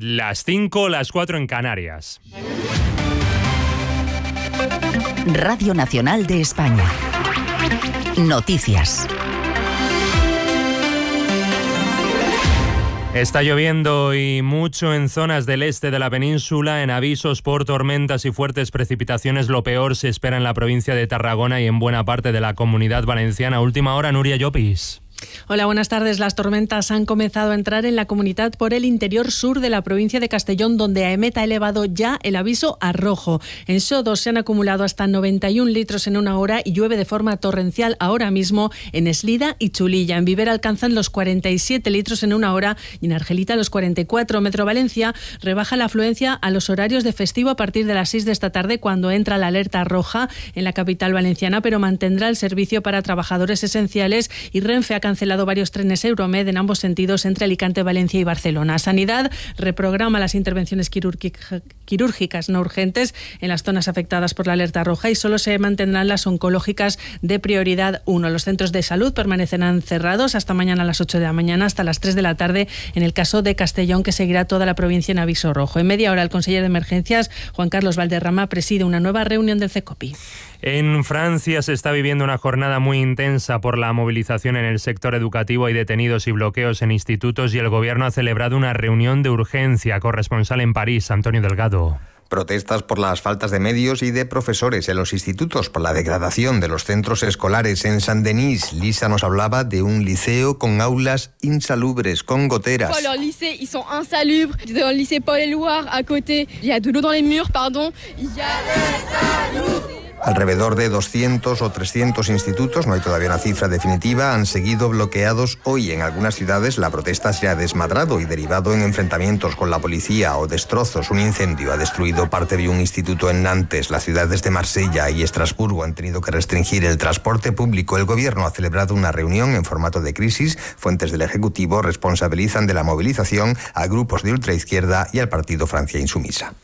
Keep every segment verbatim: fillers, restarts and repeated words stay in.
Las cinco, las cuatro en Canarias. Radio Nacional de España. Noticias. Está lloviendo y mucho en zonas del este de la península. En avisos por tormentas y fuertes precipitaciones, lo peor se espera en la provincia de Tarragona y en buena parte de la Comunidad Valenciana. Última hora, Nuria Llopis. Hola, buenas tardes. Las tormentas han comenzado a entrar en la comunidad por el interior sur de la provincia de Castellón, donde AEMET ha elevado ya el aviso a rojo. En Sodos se han acumulado hasta noventa y un litros en una hora y llueve de forma torrencial ahora mismo en Eslida y Chulilla. En Viver alcanzan los cuarenta y siete litros en una hora y en Argelita los cuarenta y cuatro. Metro Valencia rebaja la afluencia a los horarios de festivo a partir de las seis de esta tarde, cuando entra la alerta roja en la capital valenciana, pero mantendrá el servicio para trabajadores esenciales, y Renfe ha cancelado varios trenes Euromed en ambos sentidos entre Alicante, Valencia y Barcelona. Sanidad reprograma las intervenciones quirúrgicas no urgentes en las zonas afectadas por la alerta roja y solo se mantendrán las oncológicas de prioridad uno. Los centros de salud permanecerán cerrados hasta mañana a las ocho de la mañana hasta las tres de la tarde en el caso de Castellón, que seguirá toda la provincia en aviso rojo. En media hora, el consejero de Emergencias, Juan Carlos Valderrama, preside una nueva reunión del CECOPI. En Francia se está viviendo una jornada muy intensa por la movilización en el sector educativo. Hay detenidos y bloqueos en institutos y el gobierno ha celebrado una reunión de urgencia. Corresponsal en París, Antonio Delgado. Protestas por las faltas de medios y de profesores en los institutos, por la degradación de los centros escolares. En Saint-Denis, Lisa nos hablaba de un liceo con aulas insalubres, con goteras. Oh, los liceos, ils sont insalubres. Dans le lycée Paul-Éluard, à côté, il y a de l'eau dans les murs, pardon. Il y a... Alrededor de doscientos o trescientos institutos, no hay todavía una cifra definitiva, han seguido bloqueados hoy. En algunas ciudades la protesta se ha desmadrado y derivado en enfrentamientos con la policía o destrozos. Un incendio ha destruido parte de un instituto en Nantes. Las ciudades de Marsella y Estrasburgo han tenido que restringir el transporte público. El gobierno ha celebrado una reunión en formato de crisis. Fuentes del Ejecutivo responsabilizan de la movilización a grupos de ultraizquierda y al partido Francia Insumisa.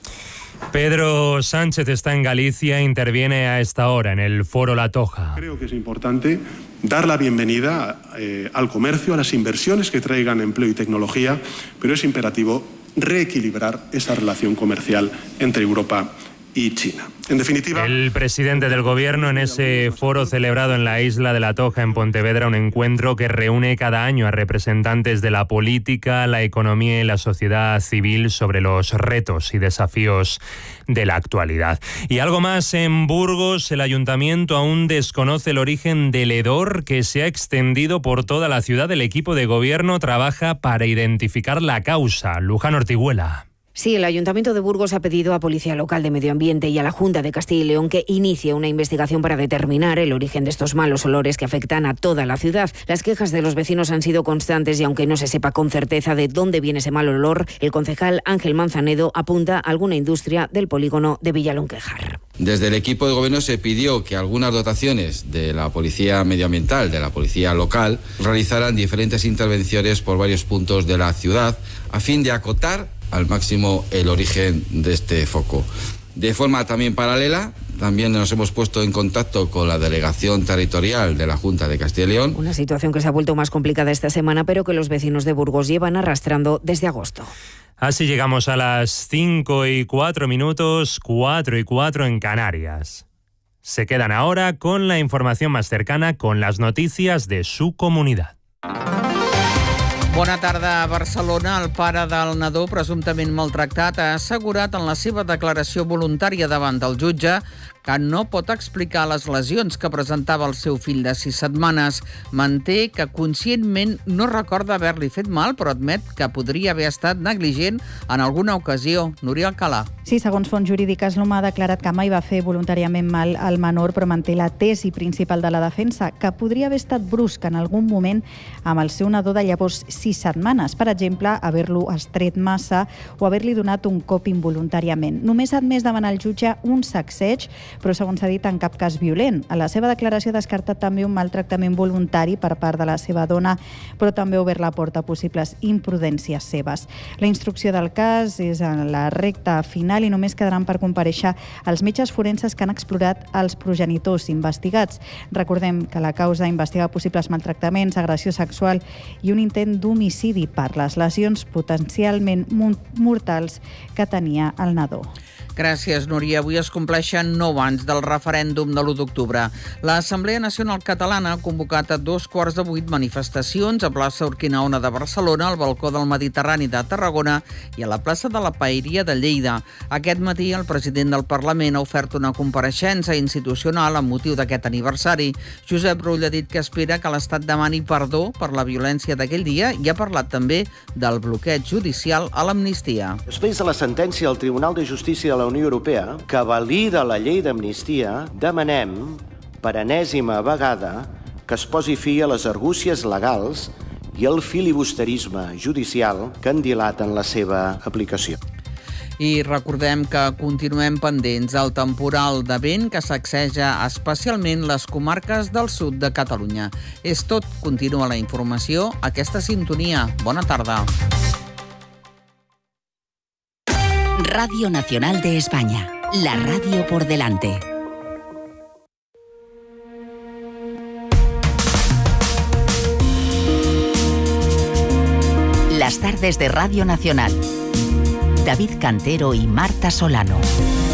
Pedro Sánchez está en Galicia e interviene a esta hora en el Foro La Toja. Creo que es importante dar la bienvenida eh, al comercio, a las inversiones que traigan empleo y tecnología, pero es imperativo reequilibrar esa relación comercial entre Europa y China. En definitiva, el presidente del gobierno en ese foro celebrado en la isla de La Toja, en Pontevedra, un encuentro que reúne cada año a representantes de la política, la economía y la sociedad civil sobre los retos y desafíos de la actualidad. Y algo más, en Burgos, el ayuntamiento aún desconoce el origen del hedor que se ha extendido por toda la ciudad. El equipo de gobierno trabaja para identificar la causa. Luján Ortiguela. Sí, el Ayuntamiento de Burgos ha pedido a Policía Local de Medio Ambiente y a la Junta de Castilla y León que inicie una investigación para determinar el origen de estos malos olores que afectan a toda la ciudad. Las quejas de los vecinos han sido constantes y aunque no se sepa con certeza de dónde viene ese mal olor, el concejal Ángel Manzanedo apunta a alguna industria del polígono de Villalonquejar. Desde el equipo de gobierno se pidió que algunas dotaciones de la Policía Medioambiental, de la Policía Local, realizaran diferentes intervenciones por varios puntos de la ciudad a fin de acotar al máximo el origen de este foco. De forma también paralela, también nos hemos puesto en contacto con la Delegación Territorial de la Junta de Castilla y León. Una situación que se ha vuelto más complicada esta semana, pero que los vecinos de Burgos llevan arrastrando desde agosto. Así llegamos a las cinco y cuatro minutos, cuatro y cuatro en Canarias. Se quedan ahora con la información más cercana, con las noticias de su comunidad. Bona tarda. A Barcelona, el pare del nadó presumptament maltractat ha assegurat en la seva declaració voluntària davant del jutge que no pot explicar les lesions que presentava el seu fill de sis setmanes. Manté que conscientment no recorda haver-li fet mal, però admet que podria haver estat negligent en alguna ocasió. Núria Alcalà. Sí, segons fonts jurídiques, l'home ha declarat que mai va fer voluntàriament mal al menor, però manté la tesi principal de la defensa, que podria haver estat brusc en algun moment amb el seu nadó de llavors sis setmanes. Per exemple, haver-lo estret massa o haver-li donat un cop involuntàriament. Només ha admès davant el jutge un sacseig però segons s'ha dit en cap cas violent. A la seva declaració ha descartat també un maltractament voluntari per part de la seva dona, però també ha obert la porta a possibles imprudències seves. La instrucció del cas és en la recta final i només quedaran per comparèixer els metges forenses que han explorat els progenitors investigats. Recordem que la causa investiga possibles maltractaments, agressió sexual i un intent d'homicidi per les lesions potencialment mortals que tenia el nadó. Gràcies, Núria. Avui es compleixen nou anys del referèndum de l'u d'octubre. L'Assemblea Nacional Catalana ha convocat a dos quarts de vuit manifestacions a plaça Urquinaona de Barcelona, al balcó del Mediterrani de Tarragona i a la plaça de la Paeria de Lleida. Aquest matí el president del Parlament ha ofert una compareixença institucional amb motiu d'aquest aniversari. Josep Rull ha dit que espera que l'Estat demani perdó per la violència d'aquell dia i ha parlat també del bloqueig judicial a l'amnistia. Després de la sentència del Tribunal de Justícia de la Unió Europea, que valida la llei d'amnistia, demanem, per enèsima vegada, que es posi fi a les argúcies legals i al filibusterisme judicial que han dilaten la seva aplicació. I recordem que continuem pendents del temporal de vent que sacseja especialment les comarques del sud de Catalunya. És tot. Continua la informació a aquesta sintonia. Bona tarda. Radio Nacional de España, la radio por delante. Las tardes de Radio Nacional. David Cantero y Marta Solano.